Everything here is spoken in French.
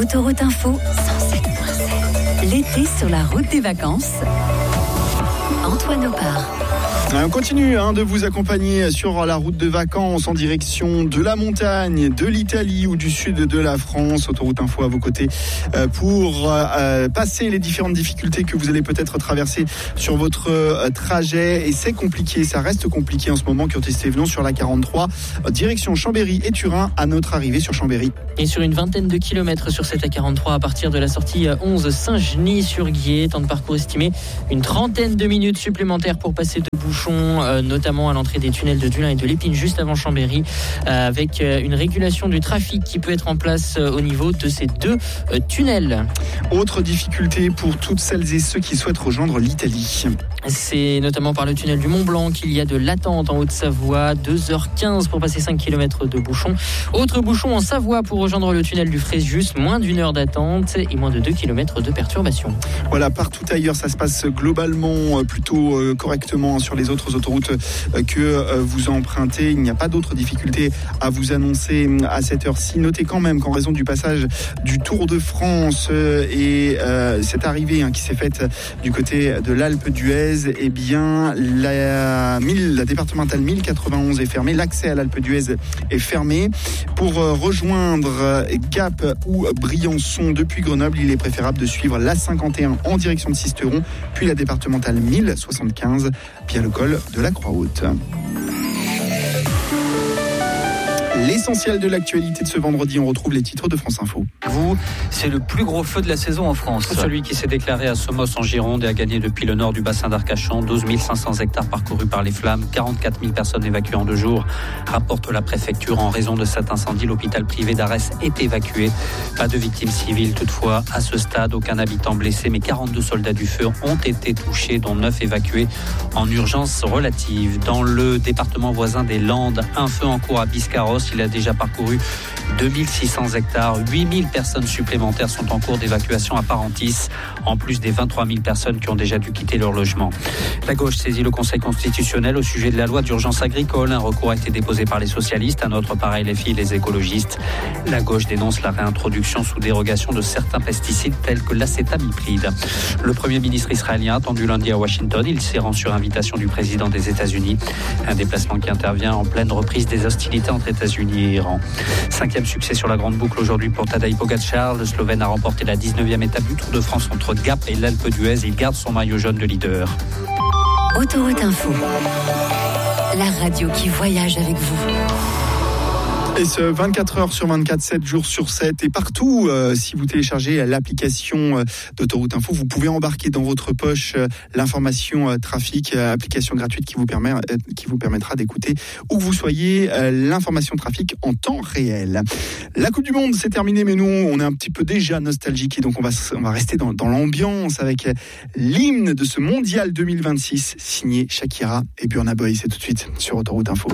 Autoroute Info 107.7. L'été sur la route des vacances. Antoine Opar. On continue de vous accompagner sur la route de vacances en direction de la montagne, de l'Italie ou du sud de la France. Autoroute Info à vos côtés pour passer les différentes difficultés que vous allez peut-être traverser sur votre trajet. Et c'est compliqué, ça reste compliqué en ce moment. Curtis Thévenon sur la 43, direction Chambéry et Turin à notre arrivée sur Chambéry. Et sur une vingtaine de kilomètres sur cette A43 à partir de la sortie 11 Saint-Genis-sur-Guiers. Temps de parcours estimé une trentaine de minutes supplémentaires pour passer de bouchons, notamment à l'entrée des tunnels de Dulin et de l'Épine juste avant Chambéry, avec une régulation du trafic qui peut être en place au niveau de ces deux tunnels. Autre difficulté pour toutes celles et ceux qui souhaitent rejoindre l'Italie. C'est notamment par le tunnel du Mont-Blanc qu'il y a de l'attente en Haute-Savoie, 2h15 pour passer 5 km de bouchons. Autre bouchon en Savoie pour rejoindre le tunnel du Fréjus, moins d'une heure d'attente et moins de 2 km de perturbation. Voilà, partout ailleurs ça se passe globalement plutôt correctement sur les autres autoroutes que vous empruntez. Il n'y a pas d'autres difficultés à vous annoncer à cette heure-ci. Notez quand même qu'en raison du passage du Tour de France et cette arrivée qui s'est faite du côté de l'Alpe d'Huez, eh bien la départementale 1091 est fermée, l'accès à l'Alpe d'Huez est fermé. Pour rejoindre Gap ou Briançon depuis Grenoble, il est préférable de suivre l'A51 en direction de Sisteron, puis la départementale 1075 via le col de la Croix-Haute. L'essentiel de l'actualité de ce vendredi, on retrouve les titres de France Info. C'est le plus gros feu de la saison en France. Celui qui s'est déclaré à Somos en Gironde et a gagné depuis le nord du bassin d'Arcachon. 12 500 hectares parcourus par les flammes, 44 000 personnes évacuées en 2 jours, rapporte la préfecture. En raison de cet incendie, l'hôpital privé d'Arès est évacué. Pas de victimes civiles toutefois. À ce stade, aucun habitant blessé, mais 42 soldats du feu ont été touchés, dont 9 évacués en urgence relative. Dans le département voisin des Landes, un feu en cours à Biscarrosse. Il a déjà parcouru 2600 hectares. 8000 personnes supplémentaires sont en cours d'évacuation à Parentis, en plus des 23 000 personnes qui ont déjà dû quitter leur logement. La gauche saisit le Conseil constitutionnel au sujet de la loi d'urgence agricole. Un recours a été déposé par les socialistes, un autre par LFI et les écologistes. La gauche dénonce la réintroduction sous dérogation de certains pesticides tels que l'acétamipride. Le Premier ministre israélien attendu lundi à Washington, il s'y rend sur invitation du président des États-Unis. Un déplacement qui intervient en pleine reprise des hostilités entre États-Unis et Iran. 5e succès sur la grande boucle aujourd'hui pour Tadej Pogačar. Le Slovène a remporté la 19e étape du Tour de France entre Gap et l'Alpe d'Huez. Il garde son maillot jaune de leader. Autoroute Info, la radio qui voyage avec vous. Et ce 24 heures sur 24, 7 jours sur 7 et partout, si vous téléchargez l'application d'Autoroute Info, vous pouvez embarquer dans votre poche l'information trafic, application gratuite qui vous permettra d'écouter où que vous soyez l'information trafic en temps réel. La Coupe du Monde c'est terminé, mais nous on est un petit peu déjà nostalgique et donc on va rester dans l'ambiance avec l'hymne de ce mondial 2026 signé Shakira et Burna Boy. C'est tout de suite sur Autoroute Info.